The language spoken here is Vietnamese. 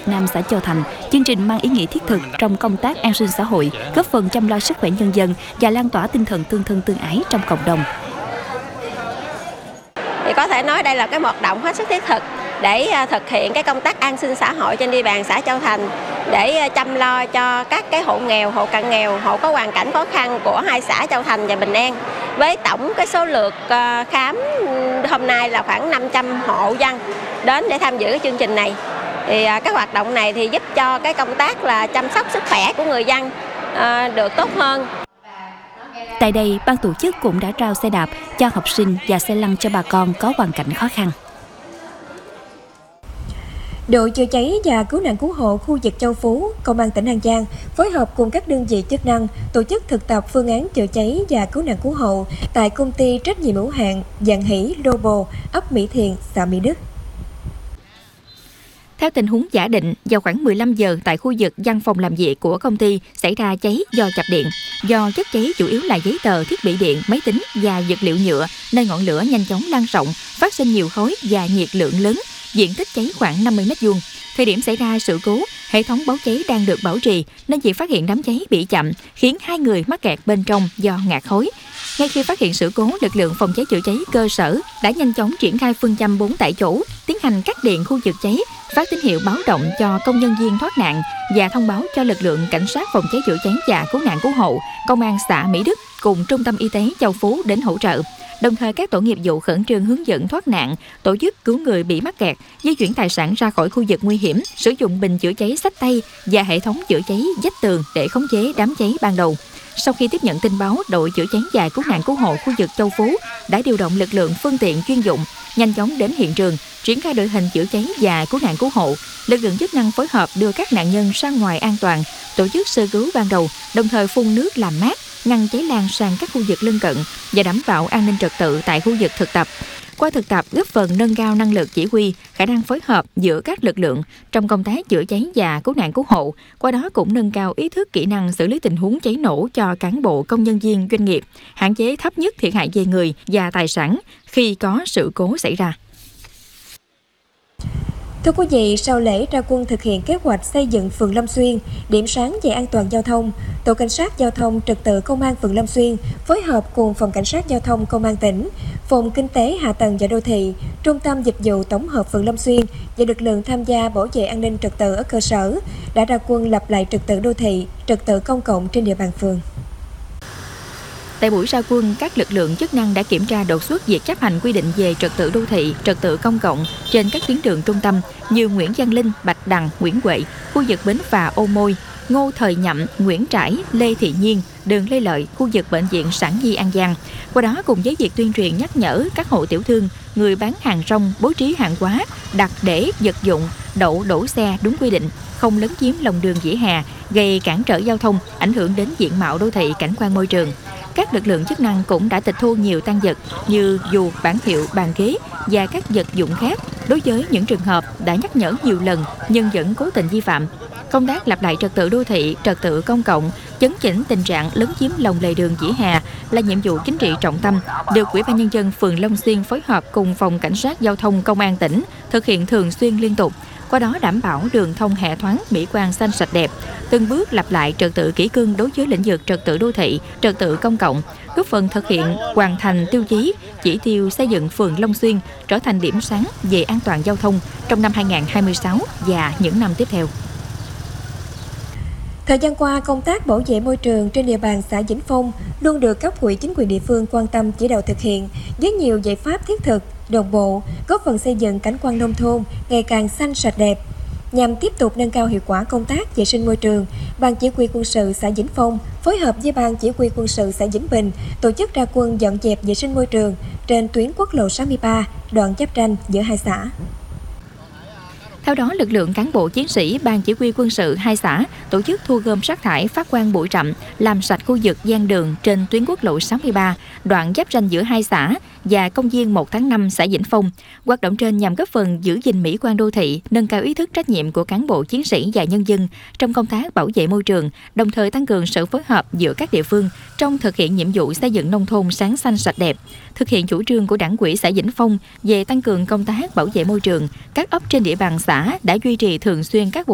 Việt Nam xã Châu Thành, chương trình mang ý nghĩa thiết thực trong công tác an sinh xã hội, góp phần chăm lo sức khỏe nhân dân và lan tỏa tinh thần tương thân tương ái trong cộng đồng. Thì có thể nói đây là cái hoạt động hết sức thiết thực để thực hiện cái công tác an sinh xã hội trên địa bàn xã Châu Thành, để chăm lo cho các cái hộ nghèo, hộ cận nghèo, hộ có hoàn cảnh khó khăn của hai xã Châu Thành và Bình An. Với tổng cái số lượt khám hôm nay là khoảng 500 hộ dân đến để tham dự cái chương trình này. Thì các hoạt động này thì giúp cho cái công tác là chăm sóc sức khỏe của người dân được tốt hơn. Tại đây, ban tổ chức cũng đã trao xe đạp cho học sinh và xe lăn cho bà con có hoàn cảnh khó khăn. Đội chữa cháy và cứu nạn cứu hộ khu vực Châu Phú, Công an tỉnh An Giang phối hợp cùng các đơn vị chức năng tổ chức thực tập phương án chữa cháy và cứu nạn cứu hộ tại công ty trách nhiệm hữu hạn Vạn Hỷ Lobo, ấp Mỹ Thiện, xã Mỹ Đức. Theo tình huống giả định, vào khoảng 15 giờ tại khu vực văn phòng làm việc của công ty xảy ra cháy do chập điện. Do chất cháy chủ yếu là giấy tờ, thiết bị điện, máy tính và vật liệu nhựa nên ngọn lửa nhanh chóng lan rộng, phát sinh nhiều khói và nhiệt lượng lớn, diện tích cháy khoảng 50 m². Thời điểm xảy ra sự cố, hệ thống báo cháy đang được bảo trì nên việc phát hiện đám cháy bị chậm, khiến 2 người mắc kẹt bên trong do ngạt khói. Ngay khi phát hiện sự cố, lực lượng phòng cháy chữa cháy cơ sở đã nhanh chóng triển khai phương châm 4 tại chỗ, tiến hành cắt điện khu vực cháy, phát tín hiệu báo động cho công nhân viên thoát nạn và thông báo cho lực lượng cảnh sát phòng cháy chữa cháy và cứu nạn cứu hộ, công an xã Mỹ Đức cùng trung tâm y tế Châu Phú đến hỗ trợ. Đồng thời các tổ nghiệp vụ khẩn trương hướng dẫn thoát nạn, tổ chức cứu người bị mắc kẹt, di chuyển tài sản ra khỏi khu vực nguy hiểm, sử dụng bình chữa cháy xách tay và hệ thống chữa cháy vách tường để khống chế đám cháy ban đầu. Sau khi tiếp nhận tin báo, đội chữa cháy và cứu nạn cứu hộ khu vực Châu Phú đã điều động lực lượng phương tiện chuyên dụng nhanh chóng đến hiện trường, triển khai đội hình chữa cháy và cứu nạn cứu hộ. Lực lượng chức năng phối hợp đưa các nạn nhân ra ngoài an toàn, tổ chức sơ cứu ban đầu, đồng thời phun nước làm mát, ngăn cháy lan sang các khu vực lân cận và đảm bảo an ninh trật tự tại khu vực thực tập. Qua thực tập góp phần nâng cao năng lực chỉ huy, khả năng phối hợp giữa các lực lượng trong công tác chữa cháy và cứu nạn cứu hộ, qua đó cũng nâng cao ý thức kỹ năng xử lý tình huống cháy nổ cho cán bộ công nhân viên doanh nghiệp, hạn chế thấp nhất thiệt hại về người và tài sản khi có sự cố xảy ra. Thưa quý vị, sau lễ ra quân thực hiện kế hoạch xây dựng phường Lâm Xuyên, điểm sáng về an toàn giao thông, Tổ cảnh sát giao thông trật tự Công an phường Lâm Xuyên phối hợp cùng Phòng cảnh sát giao thông Công an tỉnh, Phòng Kinh tế Hạ tầng và Đô thị, Trung tâm Dịch vụ Tổng hợp phường Lâm Xuyên và lực lượng tham gia bảo vệ an ninh trật tự ở cơ sở đã ra quân lập lại trật tự đô thị, trật tự công cộng trên địa bàn phường. Tại buổi ra quân, các lực lượng chức năng đã kiểm tra đột xuất việc chấp hành quy định về trật tự đô thị, trật tự công cộng trên các tuyến đường trung tâm như Nguyễn Văn Linh, Bạch Đằng, Nguyễn Huệ, khu vực Bến Phà, Ô Môi, Ngô Thời Nhậm, Nguyễn Trãi, Lê Thị Nhiên, đường Lê Lợi, khu vực Bệnh viện Sản Nhi An Giang. Qua đó cùng với việc tuyên truyền nhắc nhở các hộ tiểu thương, người bán hàng rong bố trí hàng hóa, đặt để vật dụng, đổ xe đúng quy định, không lấn chiếm lòng đường vỉa hè, gây cản trở giao thông, ảnh hưởng đến diện mạo đô thị, cảnh quan môi trường. Các lực lượng chức năng cũng đã tịch thu nhiều tang vật như dù, bảng hiệu, bàn ghế và các vật dụng khác đối với những trường hợp đã nhắc nhở nhiều lần nhưng vẫn cố tình vi phạm. Công tác lập lại trật tự đô thị, trật tự công cộng, chấn chỉnh tình trạng lấn chiếm lòng lề đường vỉa hè là nhiệm vụ chính trị trọng tâm, được Ủy ban Nhân dân phường Long Xuyên phối hợp cùng Phòng Cảnh sát Giao thông Công an tỉnh thực hiện thường xuyên liên tục. Qua đó đảm bảo đường thông hệ thoáng, mỹ quan xanh sạch đẹp, từng bước lập lại trật tự kỷ cương đối với lĩnh vực trật tự đô thị, trật tự công cộng, góp phần thực hiện hoàn thành tiêu chí, chỉ tiêu xây dựng phường Long Xuyên trở thành điểm sáng về an toàn giao thông trong năm 2026 và những năm tiếp theo. Thời gian qua, công tác bảo vệ môi trường trên địa bàn xã Vĩnh Phong luôn được cấp ủy chính quyền địa phương quan tâm chỉ đạo thực hiện với nhiều giải pháp thiết thực, đồng bộ, góp phần xây dựng cảnh quan nông thôn ngày càng xanh sạch đẹp. Nhằm tiếp tục nâng cao hiệu quả công tác vệ sinh môi trường, Ban Chỉ huy quân sự xã Vĩnh Phong phối hợp với Ban Chỉ huy quân sự xã Vĩnh Bình tổ chức ra quân dọn dẹp vệ sinh môi trường trên tuyến quốc lộ 63, đoạn giáp ranh giữa hai xã. Theo đó, lực lượng cán bộ chiến sĩ Ban Chỉ huy quân sự hai xã tổ chức thu gom rác thải, phát quang bụi rậm, làm sạch khu vực ven đường trên tuyến quốc lộ 63, đoạn giáp ranh giữa hai xã và công viên 1 tháng 5 xã Vĩnh Phong. Hoạt động trên nhằm góp phần giữ gìn mỹ quan đô thị, nâng cao ý thức trách nhiệm của cán bộ chiến sĩ và nhân dân trong công tác bảo vệ môi trường, đồng thời tăng cường sự phối hợp giữa các địa phương trong thực hiện nhiệm vụ xây dựng nông thôn sáng xanh sạch đẹp. Thực hiện chủ trương của Đảng ủy xã Vĩnh Phong về tăng cường công tác bảo vệ môi trường, các ấp trên địa bàn xã đã duy trì thường xuyên các buổi